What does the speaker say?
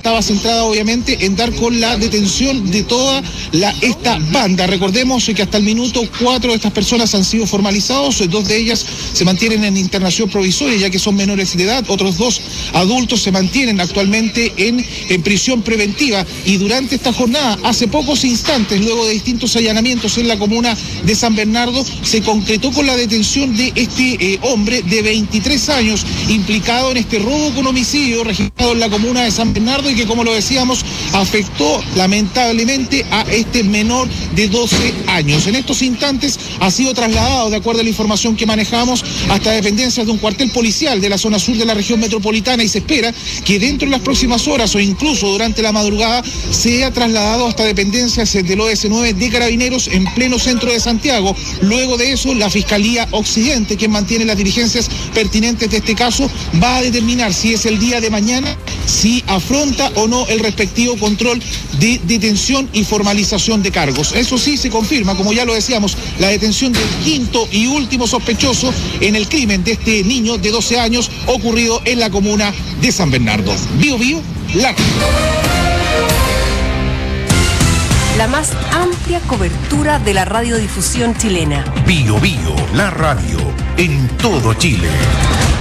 estaba centrada obviamente en dar con la detención de toda esta banda. Recordemos que hasta el minuto 4 de estas personas han sido formalizados, 2 de ellas se mantienen en internación provisoria ya que son menores de edad, otros 2 adultos se mantienen actualmente en prisión preventiva. Y durante esta jornada, hace pocos instantes, luego de distintos allanamientos en la comuna de San Bernardo, se concretó con la detención de este hombre de 23 años implicado en este robo con homicidio registrado en la comuna de San Bernardo y que, como lo decíamos, afectó lamentablemente a este menor de 12 años. En estos instantes ha sido trasladado, de acuerdo a la información que manejamos, hasta dependencias de un cuartel policial de la zona sur de la región metropolitana y se espera que dentro de las próximas horas o incluso durante la madrugada sea trasladado hasta dependencias del OS9 de Carabineros en pleno centro de Santiago. Luego de eso, la Fiscalía Occidente, que mantiene las diligencias pertinentes de este caso, va a determinar si es el día de mañana, si afronta o no el respectivo control de detención y formalización de cargos. Eso sí, se confirma, como ya lo decíamos, la detención del quinto y último sospechoso en el crimen de este niño de 12 años ocurrido en la comuna de San Bernardo. Bio Bio, la más amplia cobertura de la radiodifusión chilena. Bio Bio, la radio, en todo Chile.